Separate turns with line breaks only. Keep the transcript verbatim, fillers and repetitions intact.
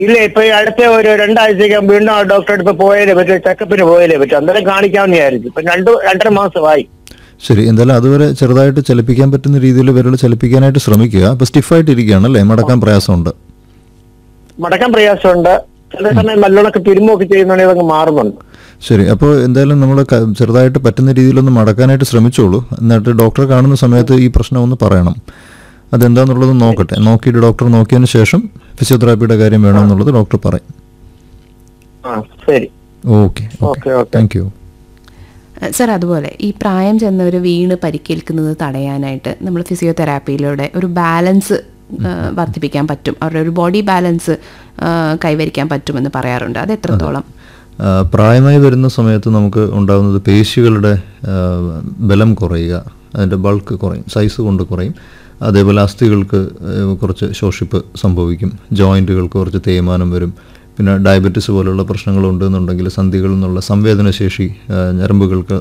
ഇല്ല, ഇപ്പൊ ഈ അടുത്ത ഒരു രണ്ടാഴ്ചക്കകം വീണ്ടും ആ ഡോക്ടറെ അടുത്ത് പോയാലേ പറ്റും, ചെക്കപ്പിന് പോയാലേ പറ്റും. അന്നേരം കാണിക്കാമെന്ന് വിചാരിച്ചു. ഇപ്പൊ രണ്ടു രണ്ടര മാസമായി.
ശരി, എന്തായാലും അതുവരെ ചെറുതായിട്ട് ചലിപ്പിക്കാൻ പറ്റുന്ന രീതിയിൽ വിരൽ ചലിപ്പിക്കാനായിട്ട് ശ്രമിക്കുക. അപ്പോൾ സ്റ്റിഫായിട്ട് ഇരിക്കുകയാണ് അല്ലേ? മടക്കാൻ പ്രയാസമുണ്ട്.
മടക്കാൻ പ്രയാസമുണ്ട്. ചില സമയം നല്ലോണമൊക്കെ തിരുമ്പൊക്കെ ചെയ്യുന്നുണ്ടെങ്കിൽ അതങ്ങ് മാറുന്നുണ്ട്.
ശരി, അപ്പോൾ എന്തായാലും നമ്മൾ ചെറുതായിട്ട് പറ്റുന്ന രീതിയിലൊന്ന് മടക്കാനായിട്ട് ശ്രമിച്ചോളൂ. എന്നിട്ട് ഡോക്ടറെ കാണുന്ന സമയത്ത് ഈ പ്രശ്നം ഒന്ന് പറയണം. അതെന്താണെന്നുള്ളത് നോക്കട്ടെ. നോക്കിയിട്ട് ഡോക്ടർ നോക്കിയതിന് ശേഷം ഫിസിയോതെറാപ്പിയുടെ കാര്യം വേണമെന്നുള്ളത് ഡോക്ടർ പറയും.
ശരി,
okay okay, thank you
sir. അതുപോലെ ഈ പ്രായം ചെന്നവർ വീണ് പരിക്കേൽക്കുന്നത് തടയാനായിട്ട് നമ്മൾ ഫിസിയോതെറാപ്പിയിലൂടെ ഒരു ബാലൻസ് വർദ്ധിപ്പിക്കാൻ പറ്റും, അവരുടെ ഒരു ബോഡി ബാലൻസ് കൈവരിക്കാൻ പറ്റുമെന്ന് പറയാറുണ്ട്. അത് എത്രത്തോളം?
പ്രായമായി വരുന്ന സമയത്ത് നമുക്ക് ഉണ്ടാകുന്നത് പേശികളുടെ ബലം കുറയുക, അതിൻ്റെ ബൾക്ക് കുറയും, സൈസ് കൊണ്ട് കുറയും. അതേപോലെ അസ്ഥികൾക്ക് കുറച്ച് ശോഷിപ്പ് സംഭവിക്കും, ജോയിൻറ്റുകൾക്ക് കുറച്ച് തേയ്മാനം വരും. പിന്നെ ഡയബറ്റിസ് പോലുള്ള പ്രശ്നങ്ങളുണ്ടെന്നുണ്ടെങ്കിൽ സന്ധികളിൽ നിന്നുള്ള സംവേദനശേഷി, ഞരമ്പുകൾക്ക്